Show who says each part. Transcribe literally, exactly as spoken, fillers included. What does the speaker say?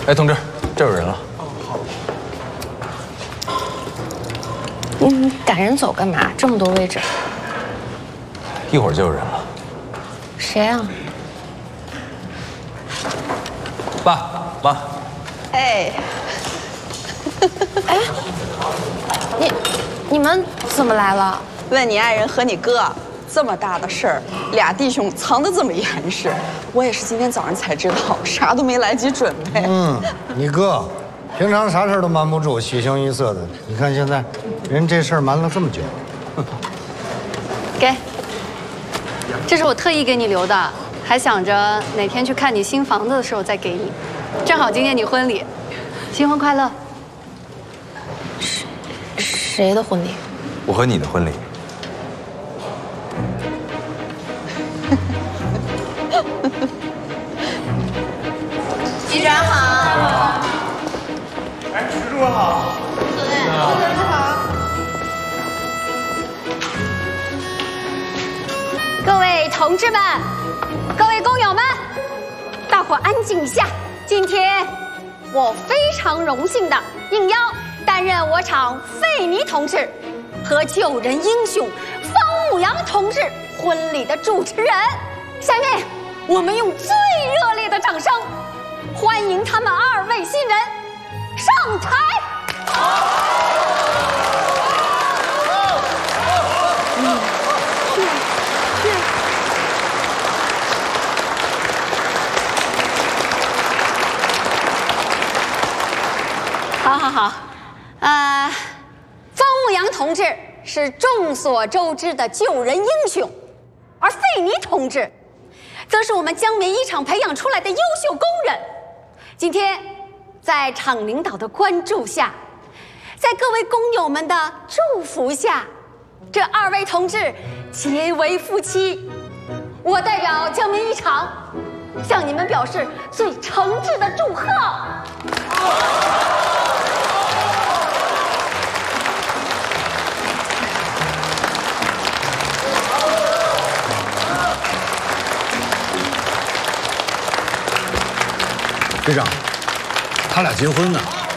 Speaker 1: 哎，同志，这有人了。
Speaker 2: 你你赶人走干嘛？这么多位置。
Speaker 1: 一会儿就有人了。
Speaker 2: 谁啊？
Speaker 1: 爸妈。
Speaker 3: 哎。
Speaker 2: 哎，你你们怎么来了？
Speaker 3: 问你爱人和你哥。 这么大的事儿，俩弟兄藏得这么严实，我也是今天早上才知道，啥都没来及准备。
Speaker 4: 嗯，你哥平常啥事都瞒不住，喜形于色的。你看现在，人这事儿瞒了这么久。
Speaker 5: 给，这是我特意给你留的，还想着哪天去看你新房子的时候再给你，正好今天你婚礼，新婚快乐。
Speaker 2: 谁谁的婚礼？
Speaker 1: 我和你的婚礼。
Speaker 2: 局长好，
Speaker 6: 哎，徐主任好，
Speaker 2: 对，
Speaker 6: 好。
Speaker 5: 各位同志们，各位工友们，大伙安静一下。今天我非常荣幸的应邀担任我厂费尼同志和救人英雄方牧阳同志婚礼的主持人。下面我们用最热烈的掌声。 欢迎他们二位新人上台。嗯，是是。好好好，呃，方牧阳同志是众所周知的救人英雄，而费尼同志，则是我们江棉衣厂培养出来的优秀工人。 今天，在厂领导的关注下，在各位工友们的祝福下，这二位同志结为夫妻。我代表江棉衣厂，向你们表示最诚挚的祝贺。
Speaker 4: 队长，他俩结婚呢。